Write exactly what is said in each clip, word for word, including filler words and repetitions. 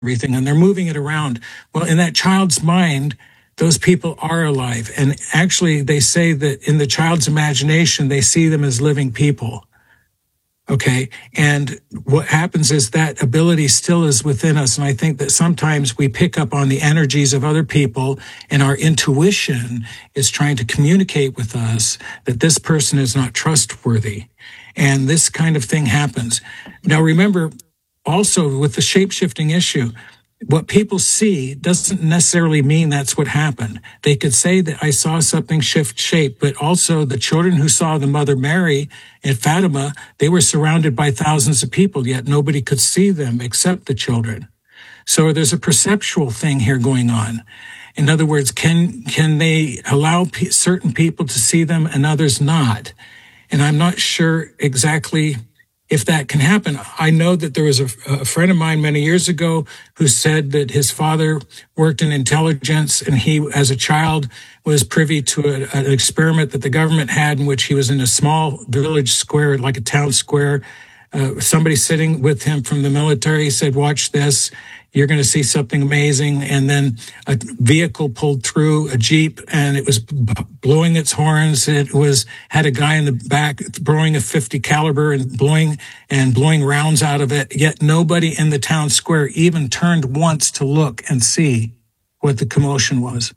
everything, and they're moving it around. Well, in that child's mind, those people are alive. And actually, they say that in the child's imagination, they see them as living people. Okay. And what happens is that ability still is within us. And I think that sometimes we pick up on the energies of other people, and our intuition is trying to communicate with us that this person is not trustworthy. And this kind of thing happens. Now, remember, also with the shape-shifting issue, what people see doesn't necessarily mean that's what happened. They could say that I saw something shift shape, but also the children who saw the Mother Mary at Fatima, they were surrounded by thousands of people, yet nobody could see them except the children. So there's a perceptual thing here going on. In other words, can can they allow p- certain people to see them and others not? And I'm not sure exactly if that can happen. I know that there was a, a friend of mine many years ago who said that his father worked in intelligence, and he, as a child, was privy to a, an experiment that the government had in which he was in a small village square, like a town square. Uh, somebody sitting with him from the military said, watch this, you're going to see something amazing. And then a vehicle pulled through, a Jeep, and it was blowing its horns. It was, had a guy in the back throwing a fifty caliber and blowing and blowing rounds out of it. Yet nobody in the town square even turned once to look and see what the commotion was.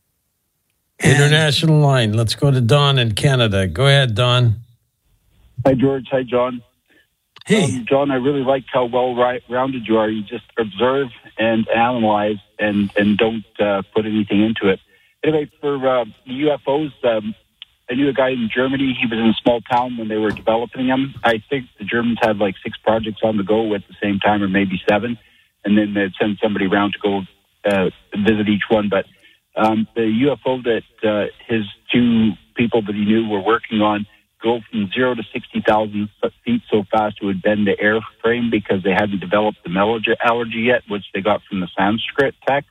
And International line. Let's go to Don in Canada. Go ahead, Don. Hi, George. Hi, John. Hey, um, John, I really liked how well-rounded you are. You just observe and analyze and, and don't uh, put anything into it. Anyway, for uh, the U F Os, um, I knew a guy in Germany. He was in a small town when they were developing them. I think the Germans had like six projects on the go at the same time, or maybe seven, and then they'd send somebody around to go uh, visit each one. But um, the U F O that uh, his two people that he knew were working on go from zero to sixty thousand feet so fast it would bend the airframe because they hadn't developed the allergy, allergy yet, which they got from the Sanskrit text.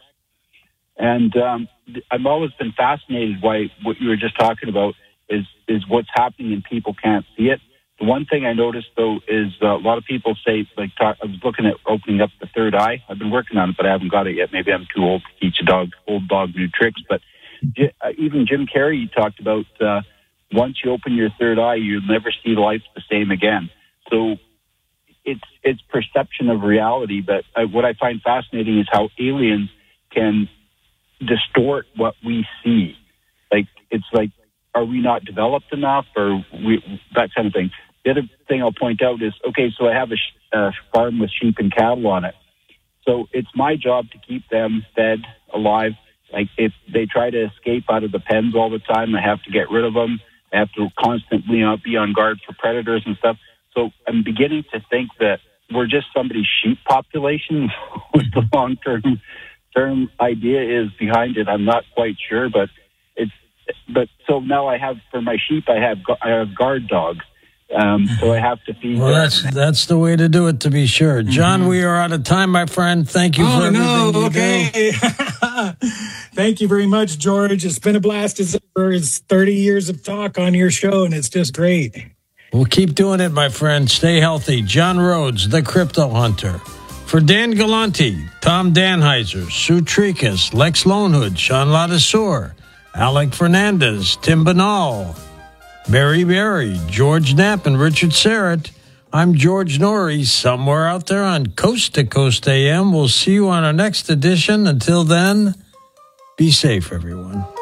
And um, I've always been fascinated by what you were just talking about is, is what's happening and people can't see it. The one thing I noticed, though, is uh, a lot of people say, like, talk, I was looking at opening up the third eye. I've been working on it, but I haven't got it yet. Maybe I'm too old to teach a dog, old dog new tricks. But uh, even Jim Carrey talked about uh, once you open your third eye, you'll never see life the same again. So it's it's perception of reality. But uh, what I find fascinating is how aliens can distort what we see. Like, it's like, are we not developed enough, or we, that kind of thing. The other thing I'll point out is, okay, so I have a, sh- a farm with sheep and cattle on it. So it's my job to keep them fed, alive. Like, if they try to escape out of the pens all the time, I have to get rid of them. I have to constantly uh, be on guard for predators and stuff. So I'm beginning to think that we're just somebody's sheep population. What the long-term term idea is behind it, I'm not quite sure, but it's, but so now I have, for my sheep, I have, I have guard dogs. Um, so I have to feed. Well, them. that's that's the way to do it, to be sure. John, mm-hmm. we are out of time, my friend. Thank you oh, for everything no, you okay. do. Thank you very much, George. It's been a blast. It's, it's thirty years of talk on your show, and it's just great. We'll keep doing it, my friend. Stay healthy. John Rhodes, the Crypto Hunter. For Dan Galanti, Tom Danheiser, Sue Trikas, Lex Lonehood, Sean Ladisseur, Alec Fernandez, Tim Banal, Barry Berry, George Knapp, and Richard Serrett. I'm George Norrie, somewhere out there on Coast to Coast A M. We'll see you on our next edition. Until then, be safe, everyone.